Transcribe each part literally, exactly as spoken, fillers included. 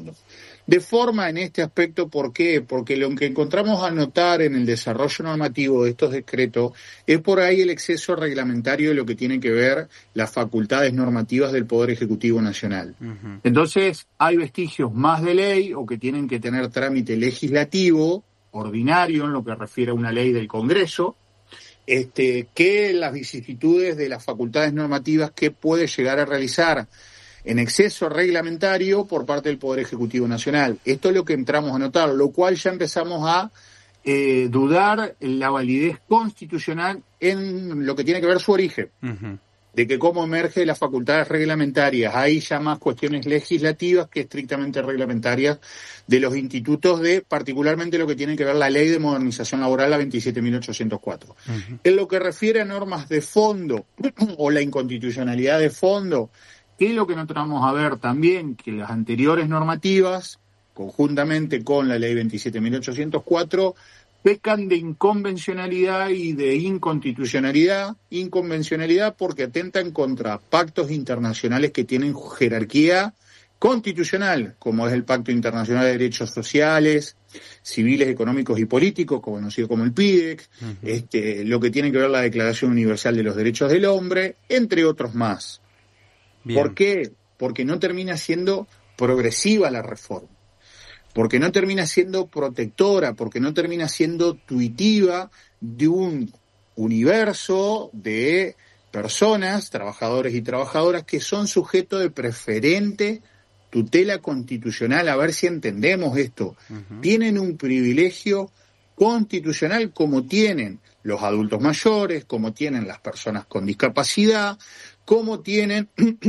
fondo. Deforma en este aspecto, ¿por qué? Porque lo que encontramos a notar en el desarrollo normativo de estos decretos es por ahí el exceso reglamentario de lo que tiene que ver las facultades normativas del Poder Ejecutivo Nacional. Uh-huh. Entonces, hay vestigios más de ley o que tienen que tener trámite legislativo, ordinario, en lo que refiere a una ley del Congreso, este, que las vicisitudes de las facultades normativas que puede llegar a realizar en exceso reglamentario por parte del Poder Ejecutivo Nacional. Esto es lo que entramos a notar, lo cual ya empezamos a eh, dudar la validez constitucional en lo que tiene que ver su origen, uh-huh. de que cómo emerge de las facultades reglamentarias. Hay ya más cuestiones legislativas que estrictamente reglamentarias de los institutos de, particularmente lo que tiene que ver la Ley de Modernización Laboral, la veintisiete mil ochocientos cuatro. Uh-huh. En lo que refiere a normas de fondo o la inconstitucionalidad de fondo, ¿qué es lo que nosotros vamos a ver también? Que las anteriores normativas, conjuntamente con la ley veintisiete mil ochocientos cuatro, pecan de inconvencionalidad y de inconstitucionalidad. Inconvencionalidad porque atentan contra pactos internacionales que tienen jerarquía constitucional, como es el Pacto Internacional de Derechos Sociales, Civiles, Económicos y Políticos, conocido como el P I D E C, uh-huh. este, lo que tiene que ver la Declaración Universal de los Derechos del Hombre, entre otros más. Bien. ¿Por qué? Porque no termina siendo progresiva la reforma, porque no termina siendo protectora, porque no termina siendo tuitiva de un universo de personas, trabajadores y trabajadoras que son sujetos de preferente tutela constitucional. A ver si entendemos esto. Uh-huh. Tienen un privilegio constitucional como tienen los adultos mayores, como tienen las personas con discapacidad, como tienen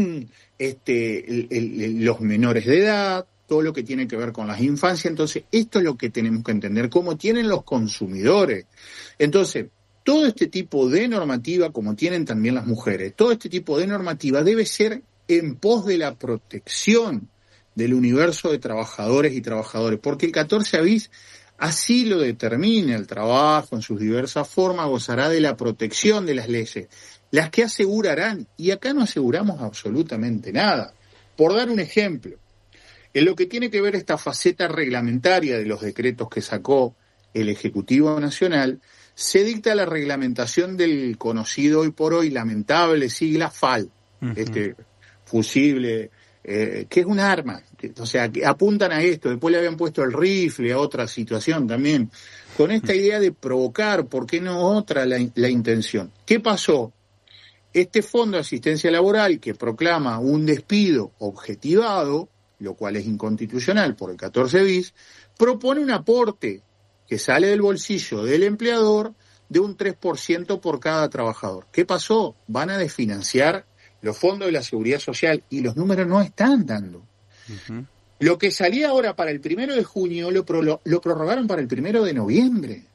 este, el, el, los menores de edad, todo lo que tiene que ver con las infancias. Entonces, esto es lo que tenemos que entender, cómo tienen los consumidores. Entonces, todo este tipo de normativa, como tienen también las mujeres, todo este tipo de normativa debe ser en pos de la protección del universo de trabajadores y trabajadoras, porque el catorce bis así lo determina. El trabajo en sus diversas formas gozará de la protección de las leyes, las que asegurarán, y acá no aseguramos absolutamente nada. Por dar un ejemplo, en lo que tiene que ver esta faceta reglamentaria de los decretos que sacó el Ejecutivo Nacional, se dicta la reglamentación del conocido hoy por hoy lamentable sigla F A L, uh-huh. este fusible, eh, que es un arma, que, o sea, que apuntan a esto. Después le habían puesto el rifle, a otra situación también, con esta idea de provocar, ¿por qué no otra la, la intención? ¿Qué pasó? Este Fondo de Asistencia Laboral, que proclama un despido objetivado, lo cual es inconstitucional por el catorce bis, propone un aporte que sale del bolsillo del empleador de un tres por ciento por cada trabajador. ¿Qué pasó? Van a desfinanciar los fondos de la Seguridad Social y los números no están dando. Uh-huh. Lo que salía ahora para el primero de junio lo, pro, lo, lo prorrogaron para el primero de noviembre.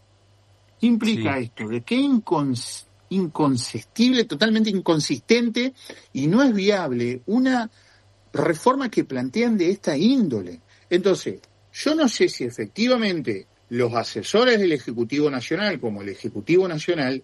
¿Qué implica sí. esto? De qué incons inconsistible, totalmente inconsistente, y no es viable una reforma que plantean de esta índole. Entonces, yo no sé si efectivamente los asesores del Ejecutivo Nacional, como el Ejecutivo Nacional,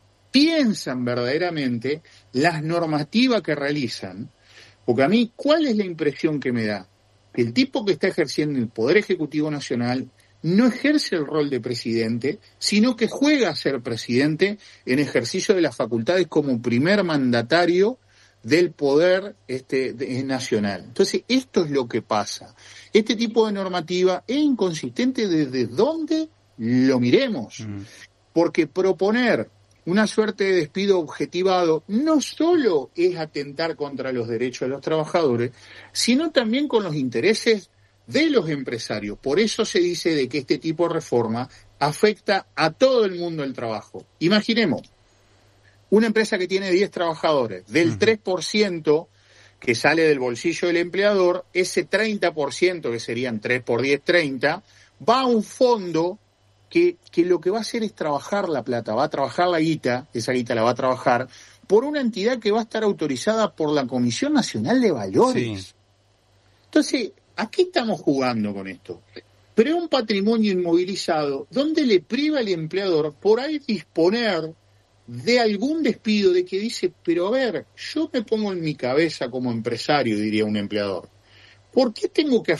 piensan verdaderamente las normativas que realizan, porque a mí, ¿cuál es la impresión que me da? Que el tipo que está ejerciendo el Poder Ejecutivo Nacional no ejerce el rol de presidente, sino que juega a ser presidente en ejercicio de las facultades como primer mandatario del poder este, de, nacional. Entonces, esto es lo que pasa. Este tipo de normativa es inconsistente desde donde lo miremos, mm. porque proponer una suerte de despido objetivado no solo es atentar contra los derechos de los trabajadores, sino también con los intereses de los empresarios. Por eso se dice de que este tipo de reforma afecta a todo el mundo del trabajo. Imaginemos, una empresa que tiene diez trabajadores, del uh-huh. tres por ciento que sale del bolsillo del empleador, ese treinta por ciento, que serían tres por diez, treinta, va a un fondo que, que lo que va a hacer es trabajar la plata, va a trabajar la guita, esa guita la va a trabajar por una entidad que va a estar autorizada por la Comisión Nacional de Valores. Sí. Entonces, ¿a qué estamos jugando con esto? Pero un patrimonio inmovilizado donde le priva al empleador por ahí disponer de algún despido, de que dice, pero a ver, yo me pongo en mi cabeza como empresario, diría un empleador, ¿por qué tengo que